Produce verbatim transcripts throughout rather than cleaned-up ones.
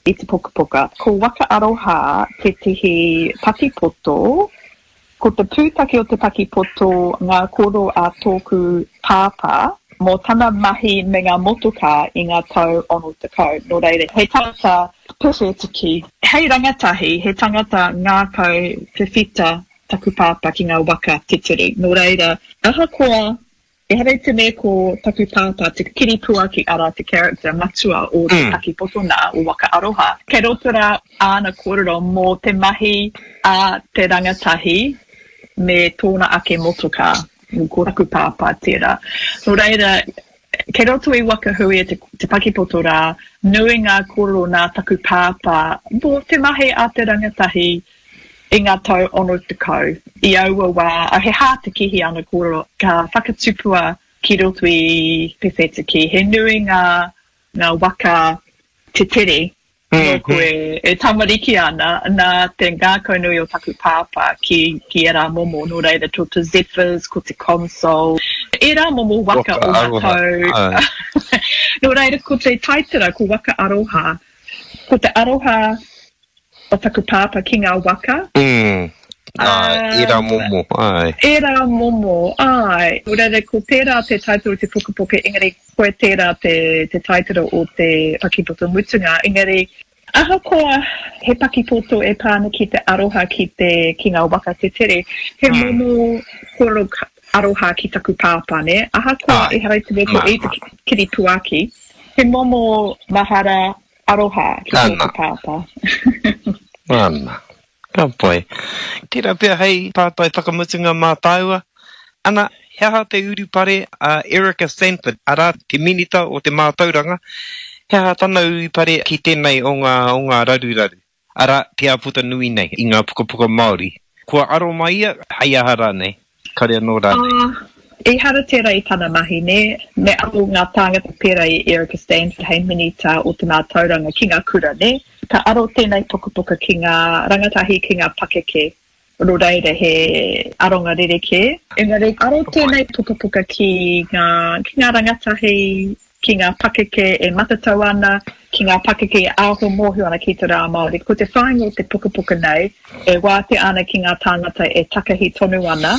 i te pokapoka. Ko waka aroha te tihi pakipoto, ko te pūtaki o te pakipoto ngā koro a tōku pāpā, mō tana mahi me ngā motuka i ngā tau ono te kau. Nō reire, he tangata pewhetaki. Hei rangatahi, he tangata ngā kau te whita taku pāpā ki ngā waka te tiri. Nō reira, aha koa, e haere te me ko taku pāpā, te kiripuaki ara te character matua o te mm. pakipoto nā o waka aroha. Kei rotora ana kōrero mō te mahi a te rangatahi me tōna ake motuka. Ko taku pāpā tērā. Nō reira, kei roto i waka hui te, te pakipoto rā, nui ngā kōrero nā taku pāpā, mō te mahi a te rangatahi i ngā tau ono te kau. I aua wā, a he hā te kihi ana kōrero, ka whakatupua ki roto i pewhetaki. He nui ngā, ngā waka te tere, no koe e tamariki ana, nā te ngākau nui o taku pāpā ki, ki e rā momo, no reira tō te Zephyrs, ko te Console, e rā momo waka o ngā tau. No reira, ko te taitara, ko waka aroha, ko te aroha o taku pāpā ki ngā waka. Mm. Ah, e rā momo, ai. E rā momo, ai. Urere, ko tērā te taitara te pukapuka, engari koe tērā te, te taitara o te pakipoto mutunga, engari aha koa he pakipoto e pāna ki te aroha ki te ki ngā waka te tere, he mm. momo koro aroha ki taku pāpā, ne? Aha koa ai. E harai te me ko e te kiri puaki, he momo mahara aroha ki taku pāpā. Ana. Ka pai. Tira pia hei pātai whakamutunga mā tāua. Ana, heha te urupare a uh, Erica Sanford, ara te minita o te mātauranga. Heha tana urupare ki tēnei o ngā, o ngā raruraru. Ara, te aputa nui nei i ngā pukapuka Māori. Kua aro mai ia, hei ahara nei. Karea nō rāne. Uh, e hara tērā i tana mahi, ne? Me au ngā tāngata pēra i Erica Sanford, hei minita o te mātauranga ki ngā kura, ne? Ka aro tēnei pukapuka ki ngā rangatahi ki ngā pakeke. Ro reire he aronga rereke. Engari, aro tēnei pukapuka ki ngā, ki ngā rangatahi ki ngā pakeke e matatau ana, ki ngā pakeke e aho mōhio ana ki te rā Māori. Ko te whāingo te pukapuka nei, e wāte ana ki ngā tāngata e takahi tonu ana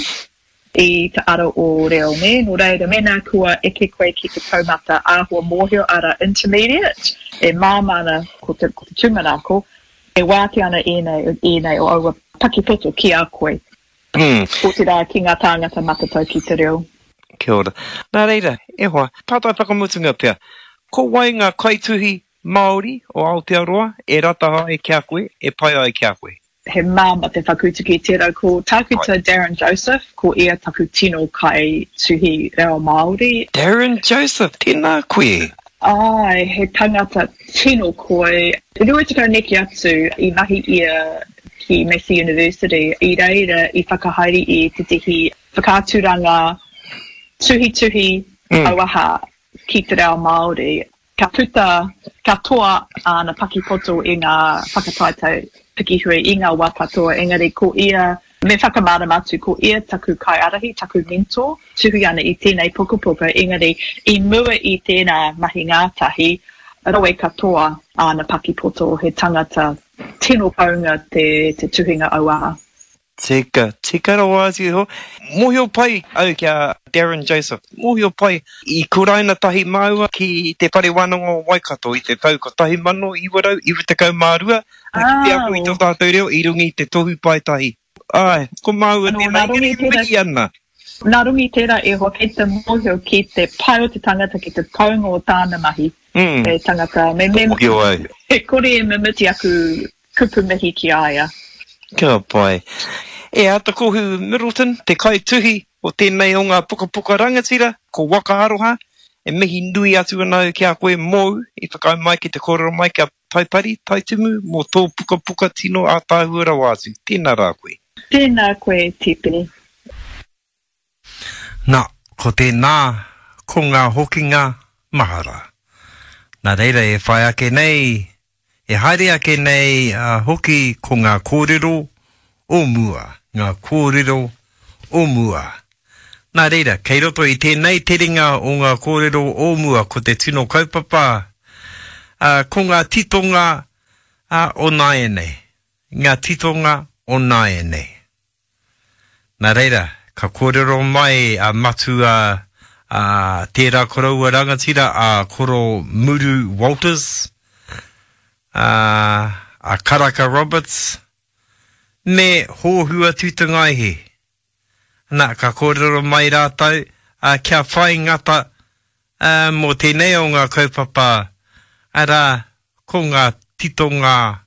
i te aro o reo me. Nō reira, mena kua eke koe ki te taumata āhua mōhio ara intermediate, e māmana ko te, ko te tumanako, e wāte ana i nei, i nei o aua pakipoto ki a koe. Mm. Ko te rā ki ngā tāngata matatau ki te reo. Kia ora. Nā reira, e hoa, pātai whakamutunga pia, ko wai ngā kaituhi Māori o Aotearoa, e rataha e kia koe, e pai ai kia koe. He māma te whakutiki tērau ko tākuta right. Darren Joseph, ko ia taku tino kai tuhi reo Māori. Darren Joseph, tēnā koe. Ai, he tangata tino koe. Rua te kau neki atu i mahi ia ki Massey University, i reira i whakahaere i te tihi whakāturanga tuhi tuhi mm. auaha ki te reo Māori. Ka puta, ka toa ana pakipoto i ngā whakataitau pikihui i ngā wapatoa, engari ko ia, me whakamara matu, ko ia taku kai arahi, taku mentor, tuhi ana i tēnei pukapuka, engari i mua i tēnā mahi ngātahi, roe katoa ana pakipoto, he tangata tino paunga te, te tuhinga auaha. Tika, tika rawāsi ho. Mōhio pai au kia Darren Joseph. Mōhio pai i kuraina tahi maua ki te pare wānanga o Waikato i te tau ko tahi mano i warau, i witakau mārua. Ah. Te aku i tō tātou reo i rungi te tohu pai tahi. Ai, ko maua no, tēnā i muri ana. Nā rungi tērā e hoa kei te mōhio ki te pai o te tangata ki te taunga o tāna mahi. Mm. E tangata. Me, me, mōhio ai. E kore e mimiti aku kupu mihi ki aia. Kia pai. E ata kohu Middleton, te kai tuhi o tēnei o ngā puka puka rangatira, ko waka aroha, e mihi nui atu anau ki a koe mou, i whakau mai ki te kororo mai ki a paipari, taitumu, mō tō puka puka tino a tāhua rawātu. Tēnā rā koe. Tēnā koe, tipiri. Nā, ko tēnā, ko ngā hokinga mahara. Nā reira e whai ake nei, e haere ake nei uh, hoki ko ngā kōrero o mua, ngā kōrero o mua. Nā reira, kei roto i tēnei teringa o ngā kōrero o mua ko te tino kaupapa, uh, ko ngā titonga a o nai nei. Ngā titonga o nai nei. Nā reira, ka kōrero mai a matu a, a tērā koraua rangatira a koro Muru Walters, a, a Karaka Roberts, me hōhua tūtangai he. Nā ka kōrero mai rātau, a kia whai ngata a, mō tēnei o ngā kaupapa, ara ko ngā titonga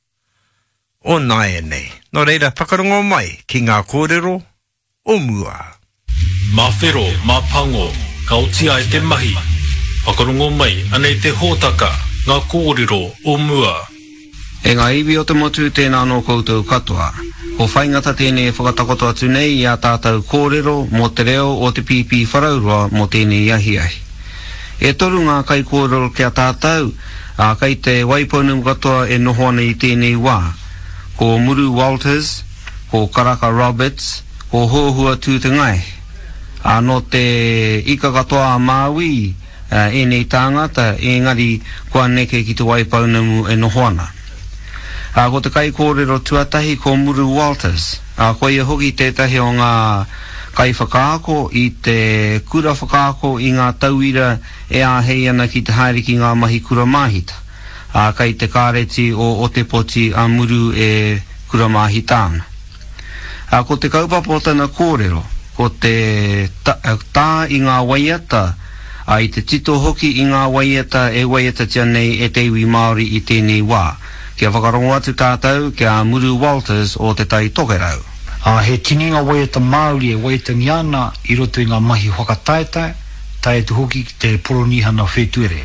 o nai nei. Nō reira, whakarongo mai ki ngā kōrero o mua. Mā whero, mā pango, ka otia e te mahi. Whakarongo mai, anei te hōtaka, ngā kōrero o mua. E ngā iwi o te motu tēnā no koutou katoa. Ko whaingata tēnei whakatakoto atu nei i a tātou kōrero mō te reo o te pipi wharaurua mō tēnei ahi ahi. E toru ngā kai kōrero kia tātou, a kai te waipaunum katoa e noho ana i tēnei wā. Ko Muru Walters, ko Karaka Roberts, ko Hōhua Tūtangai. Anō te ika katoa a Māui, uh, e nei tāngata, engari kua neke ki te waipaunamu e noho ana. Uh, ko te kai kōrero tuatahi ko Muru Walters. Uh, ko ia hoki tētahi o ngā kai whakaako i te kura whakaako i ngā tauira e āhei ana ki te haere ki ngā mahi kura mahita. Uh, kai te kāreti o o te poti a Muru e kura mahita ana. Uh, ko te kaupapa o tana kōrero, ko te ta, tā i ngā waiata, uh, i te tito hoki i ngā waiata e waiata tia nei e te iwi Māori i tēnei wā. Kia whakarongo atu tātou kia Muru Walters o te tai tokerau. Uh, he tininga waiata Māori e waiata ngiana i roto i ngā mahi whakataetai, tae tu hoki ki te poronihana whetuere.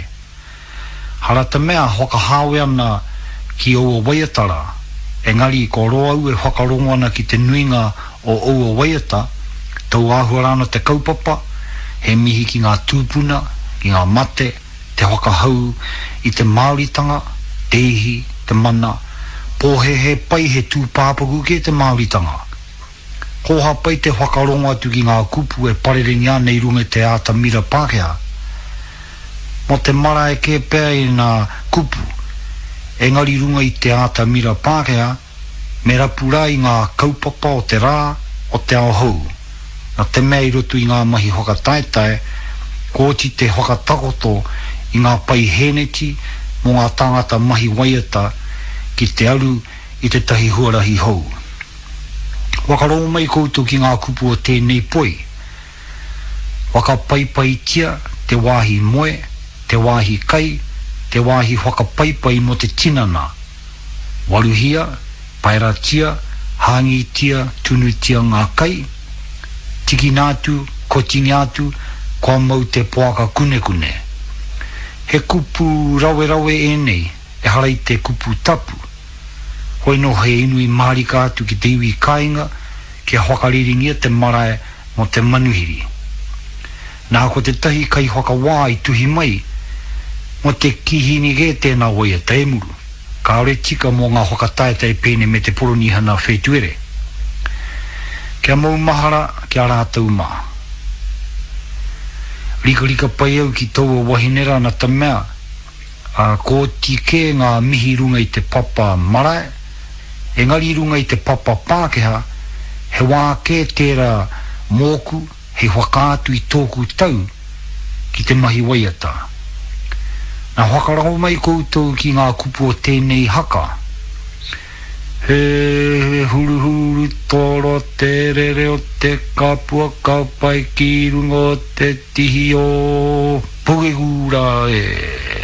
Harata mea whakahāwe ana ki oua waiatara, engari ko roau e whakarongo ana ki te nuinga o oua waiata, tau āhuarana te kaupapa, he mihi ki ngā tūpuna, ki ngā mate, te whakahau i te Māoritanga, te ihi, te mana, pōhe he pai he tūpāpaku ke te Māoritanga. Koha pai te whakarongo atu ki ngā kupu e parerengi ana i runga te āta mira Pākehā. Mo te mara e ke pēr i ngā kupu, engari runga i te āta mira Pākehā, me rapura i ngā kaupapa o te rā, o te ao hou. Nā te mea i rotu i ngā mahi whakataetae, kōti te whakatakoto i ngā pai heneti, mō ngā tāngata mahi waiata, ki te aru i te tahi huarahi hou. Wakarongo mai koutou ki ngā kupu o tēnei poi. Wakapaipaitia te wāhi moe, te wāhi kai, te wāhi whakapaipai mo te tinana. Waruhia, pairatia, hangitia, tunutia ngā kai, tiki nātu, kotingi atu, kua mau te poaka kune kune. He kupu rawe rawe e nei, e harai te kupu tapu. Hoi no he inui marika atu ki te iwi kāinga, kia whakariringia te marae mo te manuhiri. Nā ko te tahi kai whakawā i tuhi mai, mo te kihini ge tēnā waia taemuru, ka ore tika mō ngā whakataetai pēne me te poronihana whetuere. Kia mau mahara, kia rātau mā. Rika rika pai au ki taua wahinera na ta mea, a ko tike ngā mihi runga i te papa marae, engari runga i te papa Pākehā, he wā ke tērā mōku, he whakātu i tōku tau ki te mahi waiata. Nā whakarango mai koutou ki ngā kupu o tēnei haka. He huru huru toro te rere o te kapua kaupai ki runga o te tihi o Pugegura e.